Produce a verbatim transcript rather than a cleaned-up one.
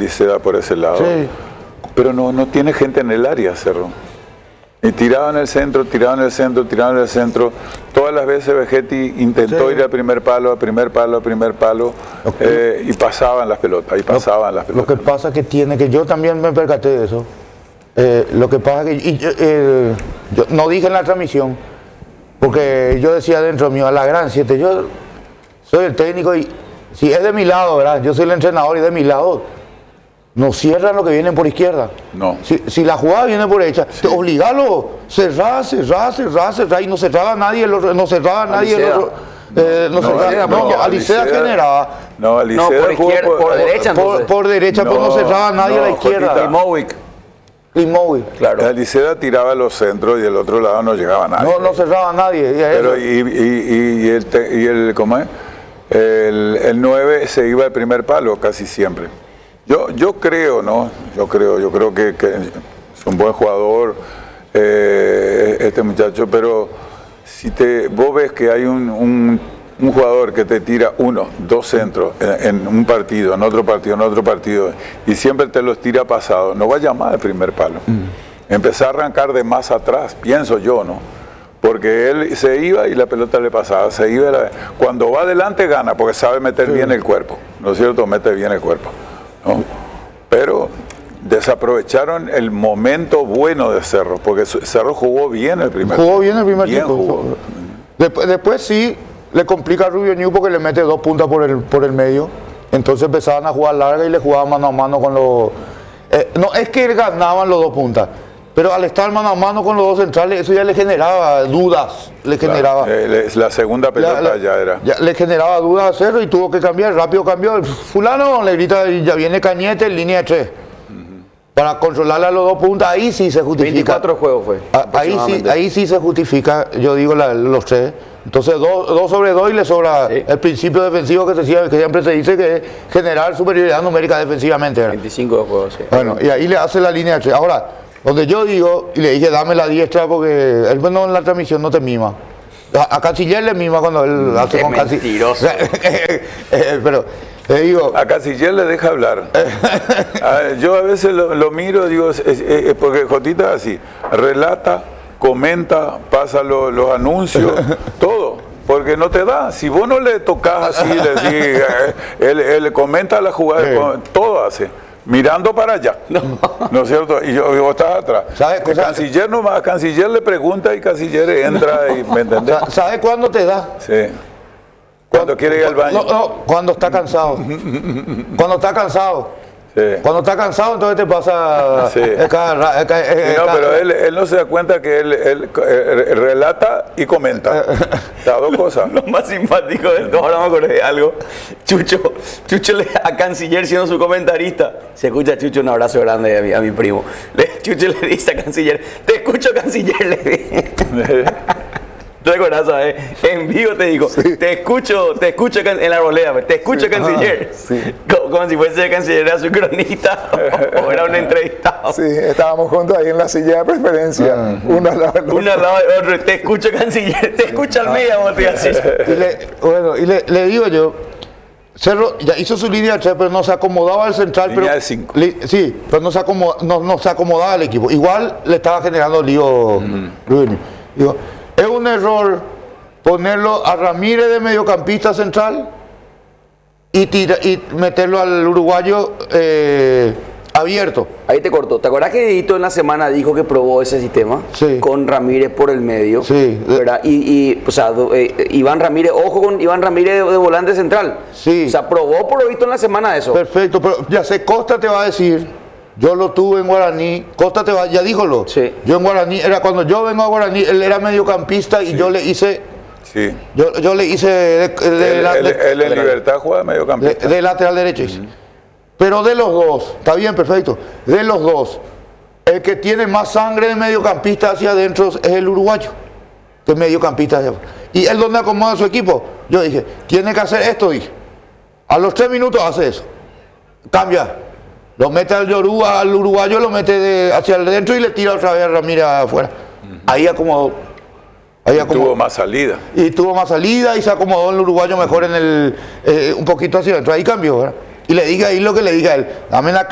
Liceda por ese lado. Sí. Pero no, no tiene gente en el área, Cerro. Y tiraban el centro, tiraban el centro, tiraban el centro. Todas las veces Vegetti intentó Sí. ir al primer palo, al primer palo, al primer palo, Okay. eh, y pasaban las pelotas, y pasaban las Lo pelotas. que pasa que tiene, que yo también me percaté de eso. Eh, lo que pasa que y yo, eh, yo no dije en la transmisión, porque yo decía dentro mío, a la gran siete, yo soy el técnico y si es de mi lado, ¿verdad? Yo soy el entrenador y de mi lado, no cierran lo que vienen por izquierda. No. Si, si la jugada viene por derecha, sí. Obligalo, cerrar, cerrar, cerrar, cerrar, y no cerraba nadie, el otro, no cerraba nadie. El otro, eh, no, No, cerraba, no, no, Alicea generaba. No, Alicea No, por jugó izquierda, por derecha. Por, Entonces. por derecha, pues no cerraba nadie no, a la izquierda. Jotita. Mowick, Inmóvil. claro. Alicea tiraba los centros y del otro lado no llegaba nadie. No, no cerraba nadie. Y, Pero eso. y, y, y, el, te- y el, ¿cómo es? El, el nueve se iba al primer palo casi siempre. Yo, yo creo, ¿no? Yo creo, yo creo que, que es un buen jugador eh, este muchacho, pero si te, vos ves que hay un, un, un jugador que te tira uno, dos centros en, en un partido, en otro partido, en otro partido, y siempre te los tira pasado, no va a llamar al primer palo. Mm. Empezar a arrancar de más atrás, pienso yo, ¿no? Porque él se iba y la pelota le pasaba, se iba, la... cuando va adelante gana, porque sabe meter sí. bien el cuerpo, ¿no es cierto? Mete bien el cuerpo, ¿no? Pero desaprovecharon el momento bueno de Cerro, porque Cerro jugó bien el primer Jugó bien el primer bien tiempo. Después, después sí le complica a Rubio Ñu porque le mete dos puntas por el, por el medio, entonces empezaban a jugar larga y le jugaban mano a mano con los... Eh, no es que ganaban los dos puntas, pero al estar mano a mano con los dos centrales, eso ya le generaba dudas, le generaba... La, la segunda pelota la, la, ya era... Ya le generaba dudas a Cerro y tuvo que cambiar, rápido cambió. Fulano le grita, ya viene Cañete en línea de tres. Uh-huh. Para controlarle a los dos puntas, ahí sí se justifica. veinticuatro juegos fue. Ahí sí, ahí sí se justifica, yo digo, la, los tres. Entonces, dos, dos sobre dos y le sobra sí. el principio defensivo que, se, que siempre se dice que es generar superioridad numérica defensivamente. ¿verdad? veinticinco de juegos, sí. Bueno, y ahí le hace la línea de tres. Ahora, donde yo digo, y le dije, dame la diestra porque él bueno en la transmisión no te mima. A, a Canciller le mima cuando él hace es con Canciller. Mentiroso. Pero le digo... A Canciller le deja hablar. a, yo a veces lo, lo miro, digo, es, es, es porque Jotita así, relata, comenta, pasa lo, los anuncios, todo. Porque no te da. Si vos no le tocas así, le decís, él, él comenta la jugada, sí. todo hace. Mirando para allá, no, ¿no es cierto? Y, yo, y vos estás atrás. ¿Sabes? El Canciller nomás, Canciller le pregunta y Canciller entra y ¿me entendés? ¿Sabes cuándo te da? Sí. Cuando quiere ir al baño. No, no, cuando está cansado. Cuando está cansado. Sí. Cuando está cansado, entonces te pasa. Sí. Es cada, es cada, es sí, no, cada, pero él, él no se da cuenta que él, él, él, él relata y comenta. Las dos cosas. Lo más simpático de todo, ahora me acordé de algo. Chucho, Chucho le, a Canciller siendo su comentarista. Se escucha Chucho, un abrazo grande a mi, a mi primo. Le, Chucho le dice a Canciller, te escucho Canciller, le dice. ¿Te acordás, sabes? En vivo te digo, sí. te escucho, te escucho en la arboleda, te escucho, sí. Canciller. Ah, sí. como, como si fuese Canciller, era su cronista o, o era un entrevistado. Sí, estábamos juntos ahí en la silla de preferencia, uh-huh. uno al lado del otro. Uno al lado del otro, te escucho Canciller, te escucho Almeida, vos te así. Y le, bueno, y le, le digo yo, Cerro ya hizo su línea de tres, pero no se acomodaba al central. Línea pero, de cinco. Li, sí, pero no se, acomodaba, no, no se acomodaba el equipo. Igual le estaba generando lío. Uh-huh. Digo, es un error ponerlo a Ramírez de mediocampista central y, tira, y meterlo al uruguayo eh, abierto. Ahí te cortó. ¿Te acuerdas que Edito en la semana dijo que probó ese sistema? Sí. Con Ramírez por el medio. Sí. ¿Verdad? Y, y o sea, eh, Iván Ramírez, ojo con Iván Ramírez de, de volante central. Sí. O sea, probó por Edito en la semana eso. Perfecto, pero ya sé, Costa te va a decir... Yo lo tuve en Guaraní, Costa te va, ya díjolo. Sí. Yo en Guaraní, era cuando yo vengo a Guaraní, él era mediocampista y sí. yo le hice. Sí. Yo, yo le hice. De, de, él, de, él, de, él en Libertad juega mediocampista. De, de lateral derecho. Uh-huh. Pero de los dos, está bien, perfecto. De los dos, el que tiene más sangre de mediocampista hacia adentro es el uruguayo, que es mediocampista hacia afuera. ¿Y él dónde acomoda su equipo? Yo dije, tiene que hacer esto, dije. A los tres minutos hace eso. Cambia. Lo mete al Yoruba, al uruguayo, lo mete de, hacia adentro y le tira otra vez a Ramírez afuera. Uh-huh. Ahí acomodó. Ahí acomodó. Tuvo más salida. Y tuvo más salida y se acomodó el uruguayo mejor en el, eh, un poquito hacia adentro. Ahí cambió, ¿verdad? Y le dije ahí lo que le dije a él. Dame la